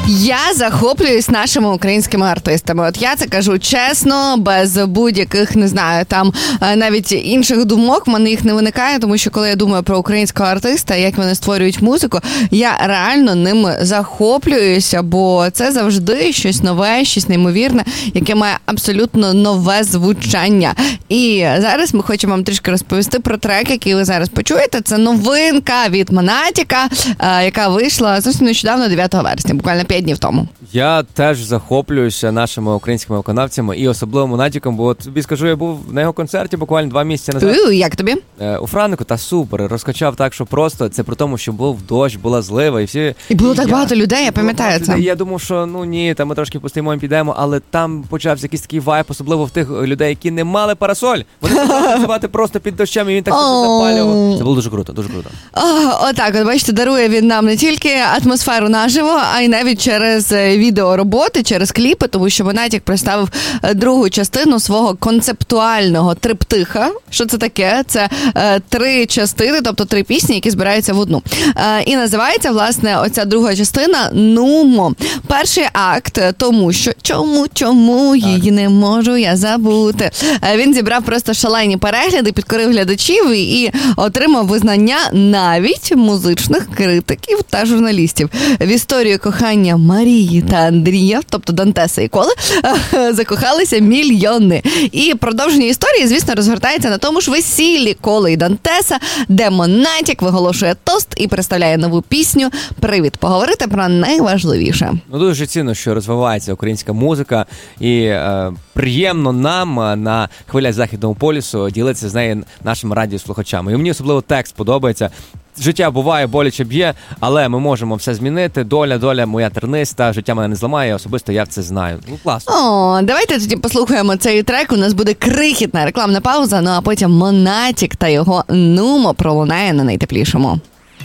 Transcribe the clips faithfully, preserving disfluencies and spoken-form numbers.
Я захоплююсь нашими українськими артистами. От я це кажу чесно, без будь-яких, не знаю, там навіть інших думок в мене їх не виникає, тому що коли я думаю про українського артиста, як вони створюють музику, я реально ними захоплююся, бо це завжди щось нове, щось неймовірне, яке має абсолютно нове звучання. І зараз ми хочемо вам трішки розповісти про трек, який ви зараз почуєте. Це новинка від Монатіка, яка вийшла зовсім нещодавно, дев'ятого вересня, буквально п'ять днів тому. Я теж захоплююся нашими українськими виконавцями і особливо Монатіком, бо тобі скажу, я був на його концерті буквально два місяці назад. У, як тобі? Е, у Франку, та супер, розкачав так, що просто це при тому, що був дощ, була злива і всі... І було і так я... багато людей, я пам'ятаю це. Я думав, що ну ні, там ми трошки постоїмо і підемо, але там почався якийсь такий вайб, особливо в тих людей, які не мали парасоль. Вони почали працювати просто під дощем, і він так себе запалював. Це було дуже круто, дуже круто. Отак, от бачите, дарує він нам не тільки атмосферу наживо, а й навіть через відеороботи, через кліпи, тому що Монатік представив другу частину свого концептуального триптиха. Що це таке? Це е, три частини, тобто три пісні, які збираються в одну. Е, і називається, власне, оця друга частина «Нумо». Перший акт, тому що чому, чому її не можу я забути. Е, він зібрав просто шалені перегляди, підкорив глядачів і, і отримав визнання навіть музичних критиків та журналістів. В історію кохання Марії та Андрія, тобто Дантеса і Коли, закохалися мільйони. І продовження історії, звісно, розгортається на тому ж весіллі Коли і Дантеса, де Монатік виголошує тост і представляє нову пісню «Привід» поговорити про найважливіше. Ну, дуже цінно, що розвивається українська музика, і е, приємно нам на хвилях Західного полюсу ділитися з нею нашими радіослухачами. І мені особливо текст подобається. Життя буває, боляче б'є, але ми можемо все змінити. Доля, доля моя терниста, життя мене не зламає, особисто я це знаю. Ну, класно. О, давайте тоді послухаємо цей трек. У нас буде крихітна рекламна пауза, ну а потім Монатік та його «Нумо» пролунає на найтеплішому.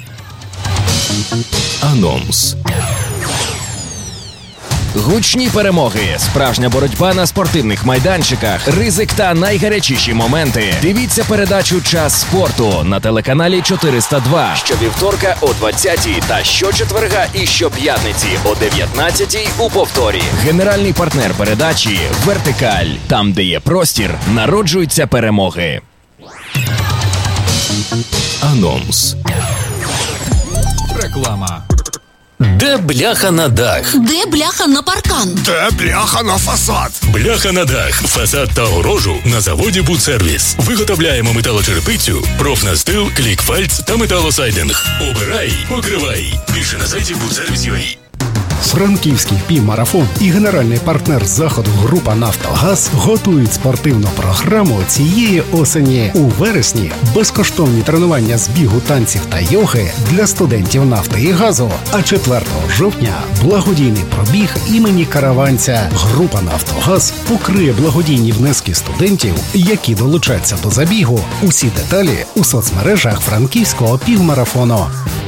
Анонс. Гучні перемоги, справжня боротьба на спортивних майданчиках, ризик та найгарячіші моменти. Дивіться передачу «Час спорту» на телеканалі чотириста два щовівторка о двадцятій та щочетверга і щоп'ятниці о дев'ятнадцятій у повторі. Генеральний партнер передачі «Вертикаль». Там, де є простір, народжуються перемоги. Анонс. Реклама. Де бляха на дах? Де бляха на паркан? Де бляха на фасад? Бляха на дах, фасад та огорожу на заводі «Будсервіс». Виготовляємо металочерепицю, профнастил, клікфальц та металосайдинг. Обирай, покривай. Більше на сайті будсервіс крапка ю а. Франківський півмарафон і генеральний партнер заходу група «Нафтогаз» готують спортивну програму цієї осені. У вересні безкоштовні тренування з бігу, танців та йоги для студентів нафти і газу. А четвертого жовтня благодійний пробіг імені Караванця. Група «Нафтогаз» покриє благодійні внески студентів, які долучаться до забігу. Усі деталі у соцмережах Франківського півмарафону.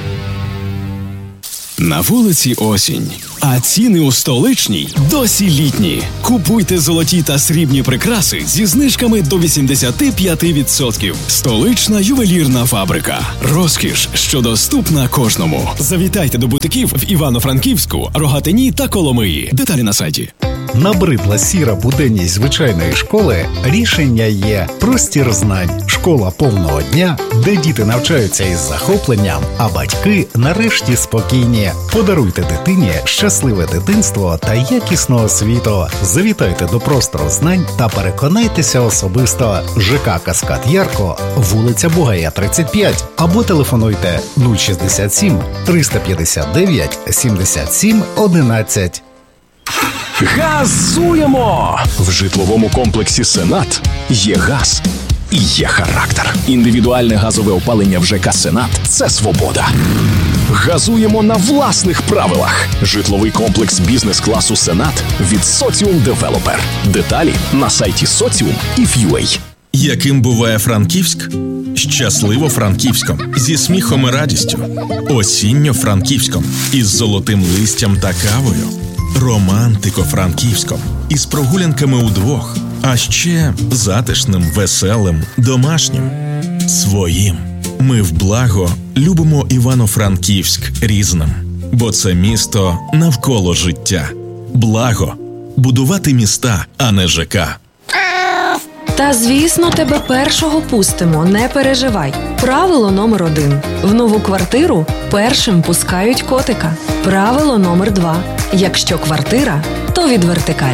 На вулиці осінь, а ціни у столичній досі літні. Купуйте золоті та срібні прикраси зі знижками до вісімдесят п'ять відсотків. Столична ювелірна фабрика. Розкіш, що доступна кожному. Завітайте до бутиків в Івано-Франківську, Рогатині та Коломиї. Деталі на сайті. Набридла сіра буденність звичайної школи? Рішення є. Простір знань. Школа повного дня, де діти навчаються із захопленням, а батьки нарешті спокійні. Подаруйте дитині щасливе дитинство та якісну освіту. Завітайте до простору знань та переконайтеся особисто. ЖК «Каскад Ярко», вулиця Бугая, тридцять п'ять. Або телефонуйте нуль шістдесят сім триста п'ятдесят дев'ять сімдесят сім одинадцять. Газуємо! В житловому комплексі «Сенат» є газ і є характер. Індивідуальне газове опалення в ЖК «Сенат» – це свобода. Газуємо на власних правилах. Житловий комплекс бізнес-класу «Сенат» від «Соціум Девелопер». Деталі на сайті соціум і крапка ю а. Яким буває Франківськ? Щасливо Франківськом, зі сміхом і радістю. Осінньо Франківськом, із золотим листям та кавою. Романтико Франківськом, із прогулянками удвох, а ще затишним, веселим, домашнім, своїм. Ми в благо любимо Івано-Франківськ різним. Бо це місто навколо життя. Благо. Будувати міста, а не ЖК. Та, звісно, тебе першого пустимо, не переживай. Правило номер один. В нову квартиру першим пускають котика. Правило номер два. Якщо квартира, то від Вертикаль.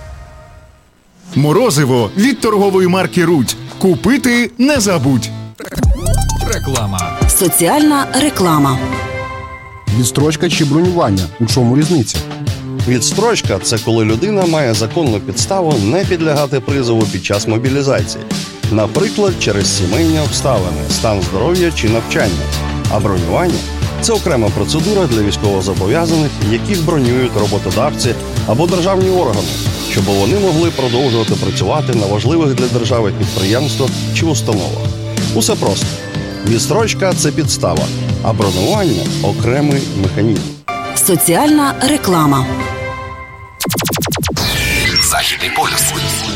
Морозиво від торгової марки «Рудь». Купити не забудь. Реклама. Соціальна реклама. Відстрочка чи бронювання? У чому різниця? Відстрочка – це коли людина має законну підставу не підлягати призову під час мобілізації. Наприклад, через сімейні обставини, стан здоров'я чи навчання. А бронювання – це окрема процедура для військовозобов'язаних, яких бронюють роботодавці або державні органи, щоб вони могли продовжувати працювати на важливих для держави підприємствах чи установах. Усе просто. Відстрочка – це підстава, а бронювання – окремий механізм. Соціальна реклама. Західний полюс.